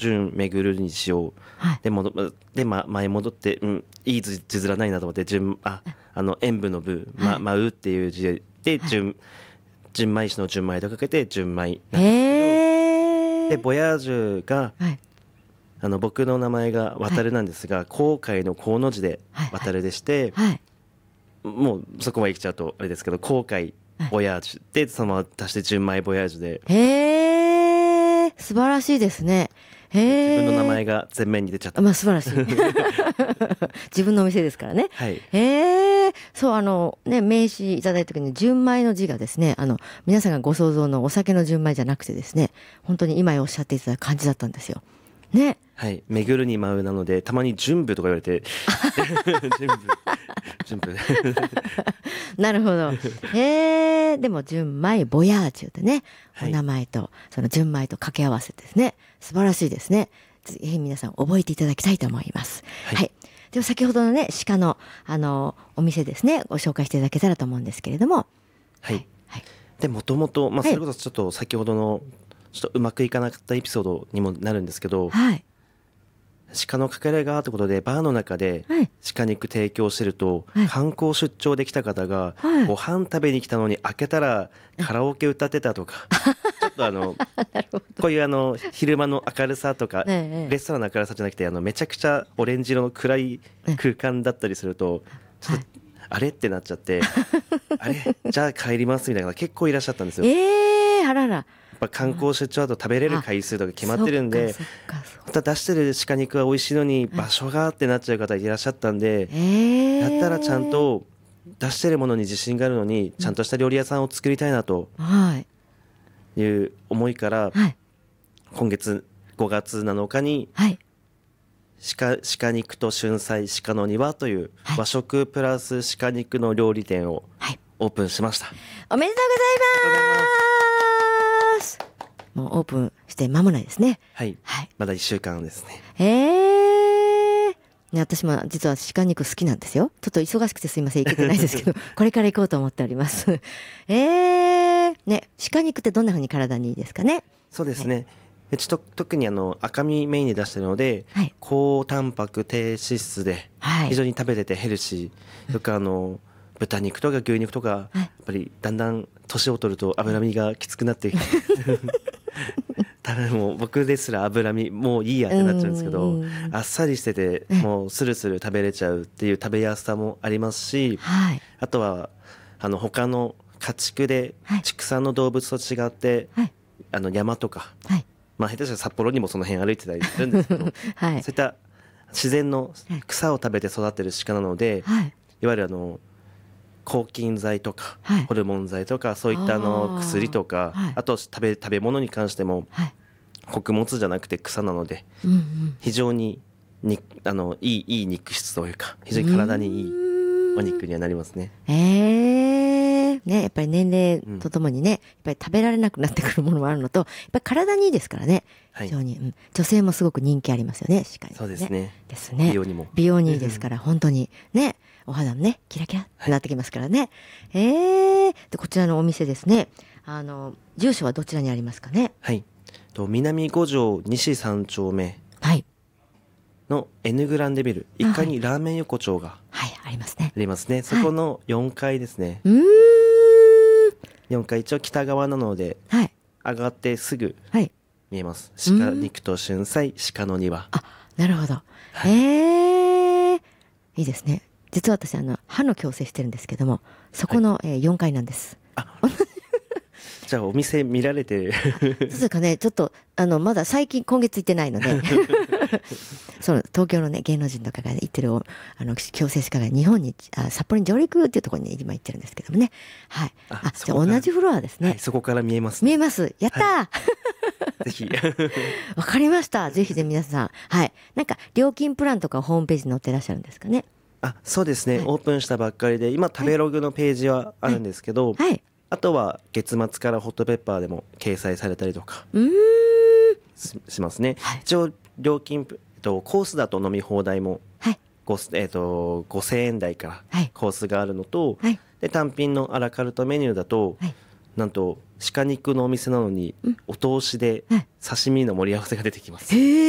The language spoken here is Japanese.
順巡るにしよう、 はいで、前戻って、いい字面ないなと思って演舞の部、舞うっていう字で純米酒の純米とかけて純米なんですけど、でボヤージュが、 はい僕の名前が渡るなんですが、航海の航の字で渡るでして、 はいもうそこまで来ちゃうとあれですけど、航海ボヤージュでそのまま足して純米ボヤージュで、 へえ、素晴らしいですね。へえ。 自分の名前が前面に出ちゃった。 まあ素晴らしい。自分のお店ですからね。 はい。 へえ。そうね、名刺いただいた時に純米の字がですね、皆さんがご想像のお酒の純米じゃなくてですね、本当に今おっしゃっていただいた感じだったんですよ。ね。 はい、巡るに舞うなのでたまに準部とか言われて準部なるほど。へえ。でも純米ボヤージュでね、 はいお名前とその純米と掛け合わせてですね、素晴らしいですね。ぜひ皆さん覚えていただきたいと思います。はい。では先ほどのね、鹿のお店ですね、ご紹介していただけたらと思うんですけれども。 はいはい。 でもともとそれこそちょっと先ほどのちょっとうまくいかなかったエピソードにもなるんですけど、 はい。 鹿の隠れ家ってことでバーの中ではい鹿肉提供してると、 はい観光出張で来た方がはいご飯食べに来たのに開けたらカラオケ歌ってたとか、ちょっとこういう昼間の明るさとか、 ええレストランの明るさじゃなくてめちゃくちゃオレンジ色の暗い空間だったりするとちょっとあれってなっちゃってあれじゃあ帰りますみたいな方結構いらっしゃったんですよ。 あらら。 やっぱ観光出張だと食べれる回数とか決まってるんで、 そっかそっかまた出してる鹿肉は美味しいのに場所がってなっちゃう方いらっしゃったんで、だったらちゃんと出してるものに自信があるのにちゃんとした料理屋さんを作りたいなとはいいう思いから、 はい今月5月7日にはい鹿肉と春菜鹿の庭という和食プラス鹿肉の料理店をはい。 オープンしました。 おめでとうございます。もうオープンして間もないですね。 はい、 はい。 まだ1週間ですね。 ね、私も実は鹿肉好きなんですよ。ちょっと忙しくてすいません、行けてないですけど、これから行こうと思っております。ね、鹿肉ってどんな風に体にいいですかね。 そうですね、うちと特に赤身メインで出してるので、 はい高タンパク低脂質ではい非常に食べててヘルシー、よく豚肉とか牛肉とか、やっぱりだんだん年を取ると脂身がきつくなってきて多分もう僕ですら脂身もういいやってなっちゃうんですけど、あっさりしててもうスルスル食べれちゃうっていう食べやすさもありますし、 はいあとは他の家畜ではい畜産の動物と違って、 はい山とか、 はいまあ下手したら札幌にもその辺歩いてたりするんですけどはいそういった自然の草を食べて育ってる鹿なので、 はいいわゆる抗菌剤とか、 はいホルモン剤とかそういったあー薬とか、 はいあと食べ物に関してもはい穀物じゃなくて草なのでうんうん非常にいい肉質というか非常に体にいいお肉にはなりますね。 ね、やっぱり年齢とともにね、やっぱり食べられなくなってくるものもあるのと、やっぱり体にいいですからね。 はい非常に、女性もすごく人気ありますよね、鹿肉ね。 そうですね。 ですね。 美容にも美容にいいですから、本当にね、お肌もね、キラキラってなってきますからね。で、こちらのお店ですね。住所はどちらにありますかね。 はい南五条西3丁目はい。 の N グランデビル1階にラーメン横丁がはい、ありますねあ。りますね。そこの4階ですね。 うーん。 4階一応北側なのではい。 上がってすぐはい。 見えます。鹿肉と春菜鹿の庭。 あ、なるほど。いいですね。実は私、歯の矯正してるんですけども、そこの、4階なんです。 じゃあお店見られてそうかね、ちょっと、まだ今月行ってないので、東京のね、芸能人とかが、ね、行ってる、矯正歯科が日本に、札幌に上陸っていうところに今行ってるんですけどもね。はい。じゃあそこから同じフロアですね。 はい、そこから見えます、 見えます。やったー、 ぜひわかりました。ぜひ皆さん。はい。なんか、料金プランとかホームページに載ってらっしゃるんですかね。 そうですね、オープンしたばっかりで今食べログのページはあるんですけど、 はい。 あとは月末からホットペッパーでも掲載されたりとかしますね、 はい一応料金コースだと飲み放題もはい。 5000円台からはいコースがあるのと、 はいで単品のアラカルトメニューだと、 はいなんと鹿肉のお店なのにお通しではい刺身の盛り合わせが出てきます。 へー